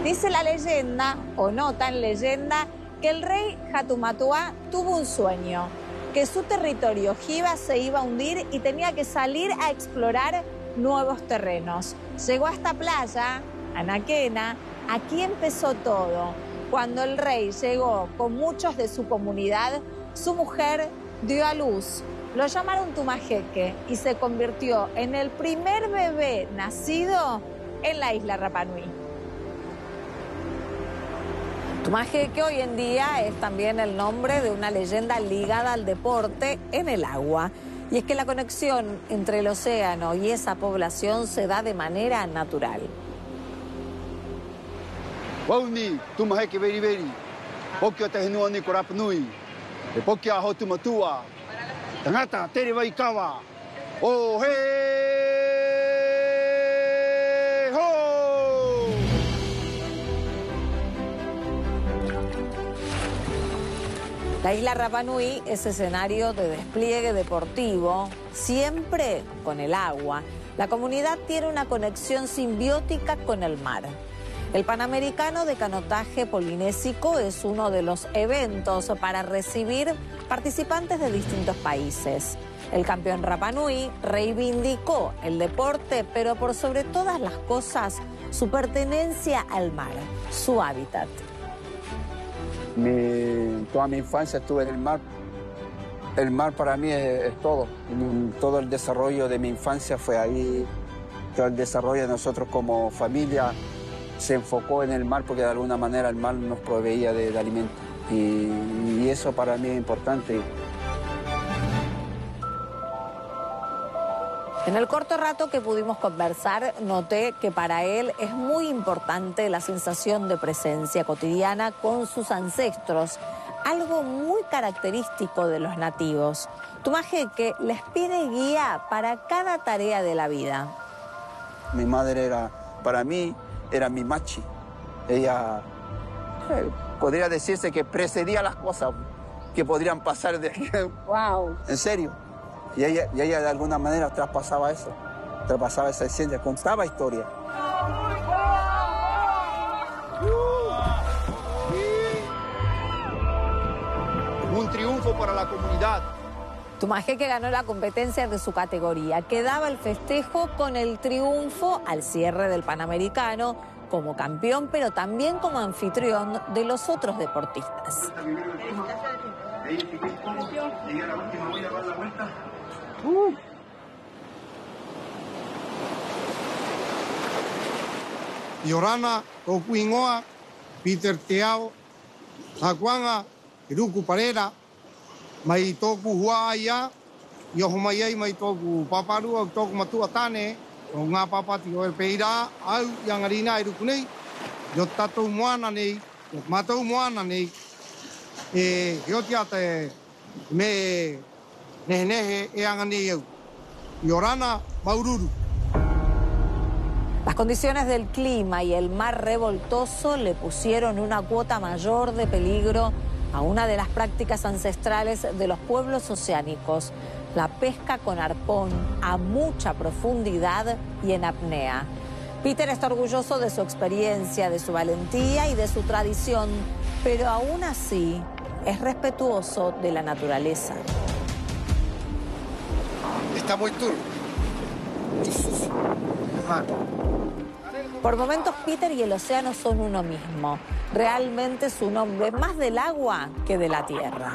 Dice la leyenda, o no tan leyenda, que el rey Hatumatuá tuvo un sueño, que su territorio Jiva se iba a hundir y tenía que salir a explorar nuevos terrenos. Llegó a esta playa, Anaquena, aquí empezó todo. Cuando el rey llegó con muchos de su comunidad, su mujer dio a luz. Lo llamaron Tumajeque y se convirtió en el primer bebé nacido en la isla Rapa Nui. Tumajeque hoy en día es también el nombre de una leyenda ligada al deporte en el agua. Y es que la conexión entre el océano y esa población se da de manera natural. Wauni, Tumajeque veri veri, Pokia tehenua ni Rapa Nui, Pokia Hotumatua, Tangata tere waikawa, oh hey ho. La isla Rapa Nui es escenario de despliegue deportivo, siempre con el agua. La comunidad tiene una conexión simbiótica con el mar. El Panamericano de Canotaje Polinésico es uno de los eventos para recibir participantes de distintos países. El campeón Rapa Nui reivindicó el deporte, pero por sobre todas las cosas, su pertenencia al mar, su hábitat. Toda mi infancia estuve en el mar. El mar para mí es todo. Todo el desarrollo de mi infancia fue ahí. Todo el desarrollo de nosotros como familia se enfocó en el mar porque de alguna manera el mar nos proveía de alimentos. Y eso para mí es importante. En el corto rato que pudimos conversar, noté que para él es muy importante la sensación de presencia cotidiana con sus ancestros, algo muy característico de los nativos. Tumajeque les pide guía para cada tarea de la vida. Mi madre para mí, era mi machi. Ella podría decirse que precedía las cosas que podrían pasar de aquí. Wow. En serio. Y ella de alguna manera traspasaba eso, traspasaba esa esencia, contaba historia. Un triunfo para la comunidad. Tumajeque ganó la competencia de su categoría. Quedaba el festejo con el triunfo al cierre del Panamericano como campeón, pero también como anfitrión de los otros deportistas. Yorana, Tokuingoa, Peter Teao, Tacuanga, Iruku Parera, mai toku huaia, Yohomaiai mai toku paparu, toku matua tane, o ngā papati o peira, au yangarina Iruku nei, yo tatou moana nei, matou moana nei, hiotia te me nehe e angani eu. Yorana, Maururu. Las condiciones del clima y el mar revoltoso le pusieron una cuota mayor de peligro a una de las prácticas ancestrales de los pueblos oceánicos, la pesca con arpón a mucha profundidad y en apnea. Peter está orgulloso de su experiencia, de su valentía y de su tradición, pero aún así es respetuoso de la naturaleza. Está muy turbio. Por momentos, Peter y el océano son uno mismo. Realmente es un hombre más del agua que de la tierra.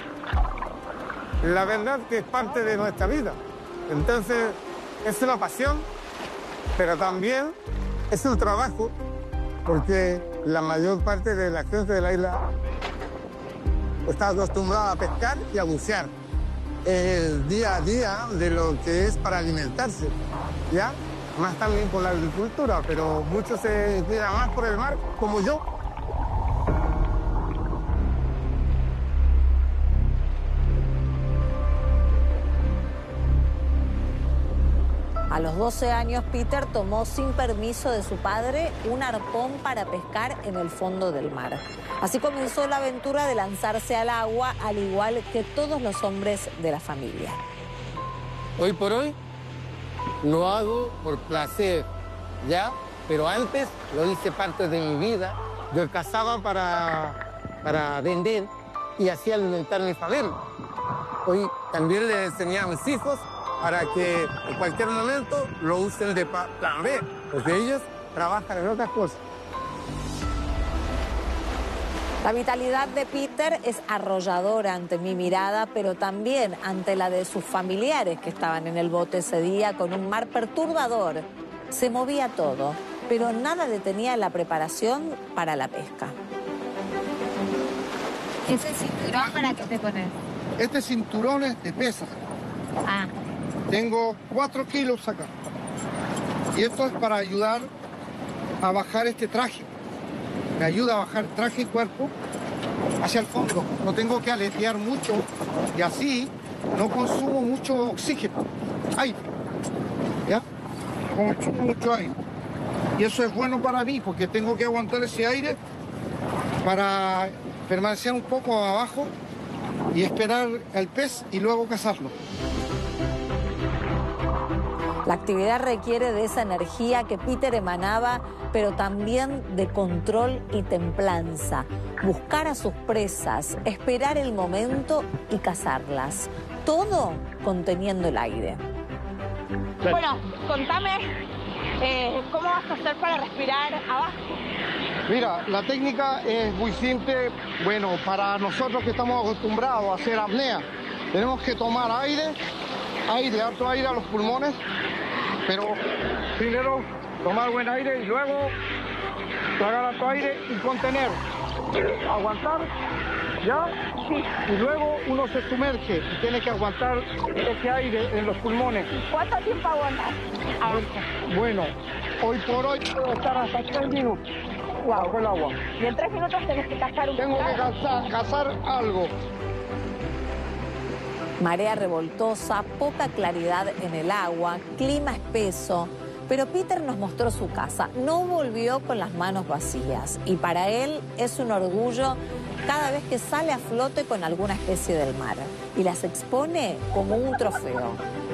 La verdad que es parte de nuestra vida. Entonces, es una pasión, pero también es un trabajo, porque la mayor parte de la gente de la isla está acostumbrada a pescar y a bucear. El día a día de lo que es para alimentarse, ¿ya? Más también por la agricultura, pero muchos se tiran más por el mar, como yo. A los 12 años, Peter tomó sin permiso de su padre un arpón para pescar en el fondo del mar. Así comenzó la aventura de lanzarse al agua, al igual que todos los hombres de la familia. Hoy por hoy lo hago por placer, ¿ya? pero antes lo hice parte de mi vida. Yo cazaba para vender y así alimentar a mi familia. Hoy también le enseñé a mis hijos para que en cualquier momento lo usen de plan B, porque ellos trabajan en otras cosas. La vitalidad de Peter es arrolladora ante mi mirada, pero también ante la de sus familiares que estaban en el bote ese día con un mar perturbador. Se movía todo, pero nada detenía la preparación para la pesca. ¿Ese cinturón para qué te pones? Este cinturón es de pesa. Ah. Tengo 4 kilos acá. Y esto es para ayudar a bajar este traje. Me ayuda a bajar traje y cuerpo hacia el fondo. No tengo que aletear mucho y así no consumo mucho oxígeno. Aire. ¿Ya? Consumo mucho aire. Y eso es bueno para mí porque tengo que aguantar ese aire para permanecer un poco abajo y esperar al pez y luego cazarlo. La actividad requiere de esa energía que Peter emanaba, pero también de control y templanza. Buscar a sus presas, esperar el momento y cazarlas. Todo conteniendo el aire. Bueno, contame cómo vas a hacer para respirar abajo. Mira, la técnica es muy simple. Bueno, para nosotros que estamos acostumbrados a hacer apnea, tenemos que tomar aire, harto aire a los pulmones, pero primero tomar buen aire y luego tragar harto aire y contener, aguantar, ¿ya? Sí. Y luego uno se sumerge y tiene que aguantar ese aire en los pulmones. ¿Cuánto tiempo aguantas abajo? Bueno, hoy por hoy puedo estar hasta 3 minutos. Bajo el agua. Y en 3 minutos tenés que cazar un Tengo que cazar algo. Marea revoltosa, poca claridad en el agua, clima espeso. Pero Peter nos mostró su casa. No volvió con las manos vacías. Y para él es un orgullo cada vez que sale a flote con alguna especie del mar. Y las expone como un trofeo.